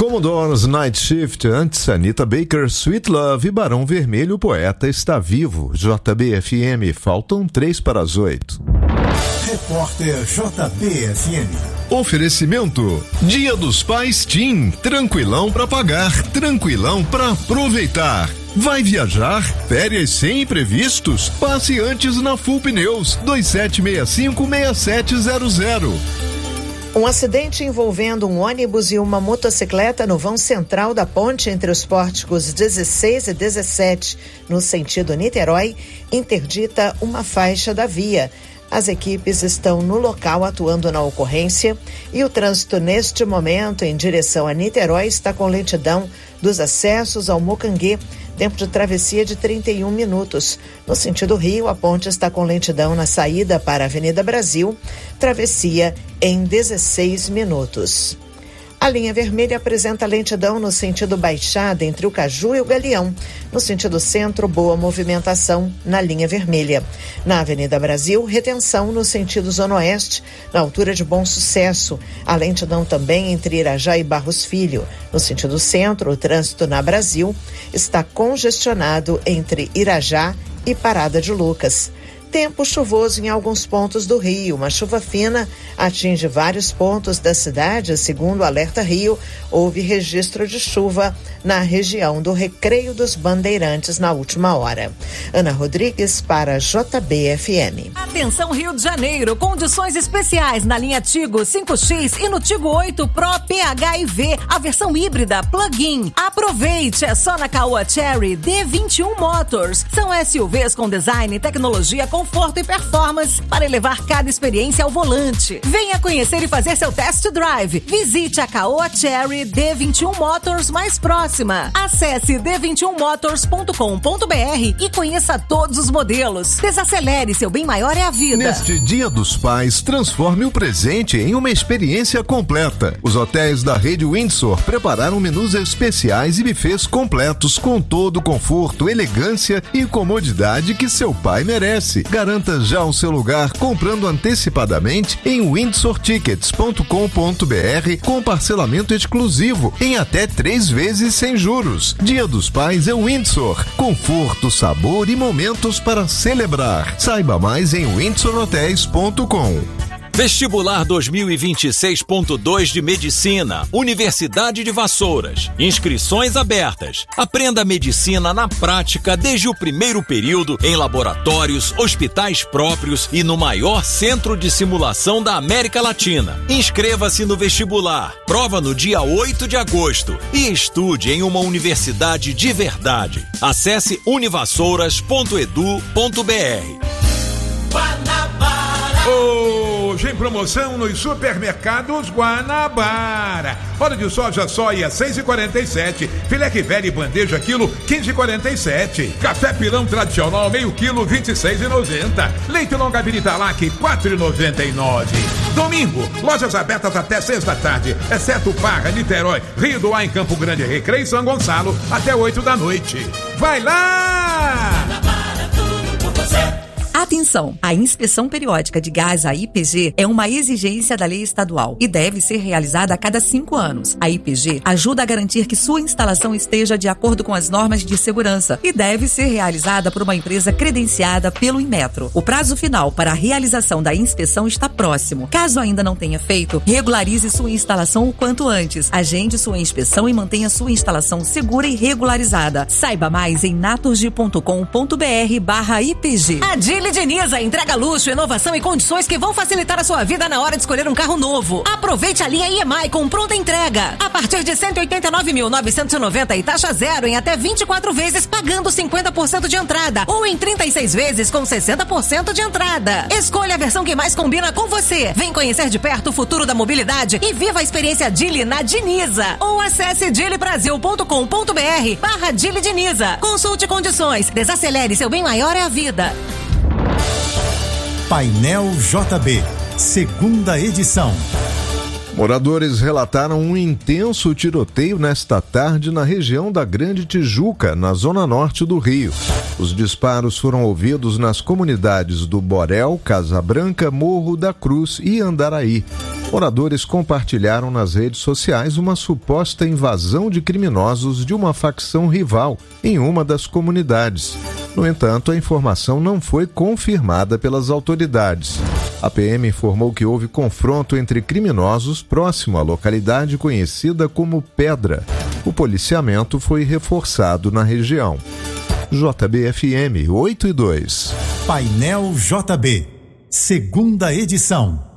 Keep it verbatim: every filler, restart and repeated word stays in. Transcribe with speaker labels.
Speaker 1: Commodores Night Shift, antes Anita Baker, Sweet Love e Barão Vermelho, o poeta está vivo. J B F M, faltam três para as oito.
Speaker 2: Repórter J B F M.
Speaker 1: Oferecimento: Dia dos Pais Tim, tranquilão para pagar, tranquilão para aproveitar. Vai viajar? Férias sem imprevistos? Passe antes na Full Pneus, dois sete seis cinco, seis sete zero zero.
Speaker 3: Um acidente envolvendo um ônibus e uma motocicleta no vão central da ponte entre os pórticos dezesseis e dezessete, no sentido Niterói, interdita uma faixa da via. As equipes estão no local atuando na ocorrência e o trânsito neste momento em direção a Niterói está com lentidão dos acessos ao Mucanguê, tempo de travessia de trinta e um minutos. No sentido Rio, a ponte está com lentidão na saída para a Avenida Brasil, travessia em dezesseis minutos. A linha vermelha apresenta lentidão no sentido Baixada entre o Caju e o Galeão. No sentido centro, boa movimentação na linha vermelha. Na Avenida Brasil, retenção no sentido Zona Oeste, na altura de Bom Sucesso. A lentidão também entre Irajá e Barros Filho. No sentido centro, o trânsito na Brasil está congestionado entre Irajá e Parada de Lucas. Tempo chuvoso em alguns pontos do Rio. Uma chuva fina atinge vários pontos da cidade. Segundo o Alerta Rio, houve registro de chuva na região do Recreio dos Bandeirantes na última hora. Ana Rodrigues para J B F M.
Speaker 4: Atenção Rio de Janeiro, condições especiais na linha Tigo cinco X e no Tigo oito Pro P H I V, a versão híbrida plug-in. Aproveite, é só na Caoa Chery D vinte e um Motors. São S U Vs com design, tecnologia, conforto e performance para elevar cada experiência ao volante. Venha conhecer e fazer seu test drive. Visite a Caoa Chery D vinte e um Motors mais próxima. Acesse d vinte e um motors ponto com ponto b r e conheça todos os modelos. Desacelere, seu bem maior é a vida.
Speaker 1: Neste Dia dos Pais, transforme o presente em uma experiência completa. Os hotéis da rede Windsor prepararam menus especiais e buffets completos com todo o conforto, elegância e comodidade que seu pai merece. Garanta já o seu lugar comprando antecipadamente em windsor tickets ponto com ponto b r com parcelamento exclusivo em até três vezes sem juros. Dia dos Pais é Windsor. Conforto, sabor e momentos para celebrar. Saiba mais em windsor hotels ponto com.
Speaker 5: Vestibular dois mil e vinte e seis ponto dois de Medicina, Universidade de Vassouras. Inscrições abertas. Aprenda medicina na prática desde o primeiro período em laboratórios, hospitais próprios e no maior centro de simulação da América Latina. Inscreva-se no vestibular. Prova no dia oito de agosto e estude em uma universidade de verdade. Acesse univassouras ponto edu ponto b r.
Speaker 6: Hoje em promoção nos supermercados Guanabara. Óleo de soja soia seis e quarenta e sete. Filé que velho e bandeja quilo quinze e quarenta e sete. Café pilão tradicional meio quilo vinte e seis e noventa. Leite longa vida Italac quatro e noventa e nove. Domingo, lojas abertas até seis da tarde, exceto Barra, Niterói, Rio do Ar em Campo Grande, Recreio e São Gonçalo até oito da noite. Vai lá!
Speaker 2: Guanabara, tudo por você.
Speaker 7: Atenção! A inspeção periódica de gás, a I P G, é uma exigência da lei estadual e deve ser realizada a cada cinco anos. A I P G ajuda a garantir que sua instalação esteja de acordo com as normas de segurança e deve ser realizada por uma empresa credenciada pelo Inmetro. O prazo final para a realização da inspeção está próximo. Caso ainda não tenha feito, regularize sua instalação o quanto antes. Agende sua inspeção e mantenha sua instalação segura e regularizada. Saiba mais em naturgy ponto com ponto b r barra I P G.
Speaker 4: Adile Diniza entrega luxo, inovação e condições que vão facilitar a sua vida na hora de escolher um carro novo. Aproveite a linha I M I com pronta entrega. A partir de cento e oitenta e nove mil novecentos e noventa e taxa zero em até vinte e quatro vezes pagando cinquenta por cento de entrada ou em trinta e seis vezes com sessenta por cento de entrada. Escolha a versão que mais combina com você. Vem conhecer de perto o futuro da mobilidade e viva a experiência Dili na Diniza. Ou acesse dili brasil ponto com ponto b r barra Dili Diniza. Consulte condições. Desacelere, seu bem maior é a vida.
Speaker 2: Painel J B, segunda edição.
Speaker 1: Moradores relataram um intenso tiroteio nesta tarde na região da Grande Tijuca, na zona norte do Rio. Os disparos foram ouvidos nas comunidades do Borel, Casa Branca, Morro da Cruz e Andaraí. Moradores compartilharam nas redes sociais uma suposta invasão de criminosos de uma facção rival em uma das comunidades. No entanto, a informação não foi confirmada pelas autoridades. A P M informou que houve confronto entre criminosos próximo à localidade conhecida como Pedra. O policiamento foi reforçado na região. J B F M oito e dois.
Speaker 2: Painel J B, segunda edição.